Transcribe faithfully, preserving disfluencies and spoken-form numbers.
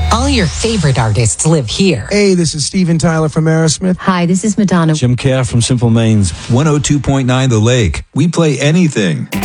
All your favorite artists live here. Hey, this is Steven Tyler from Aerosmith. Hi, this is Madonna. Jim Kerr from Simple Minds. one oh two point nine The Lake. We play anything.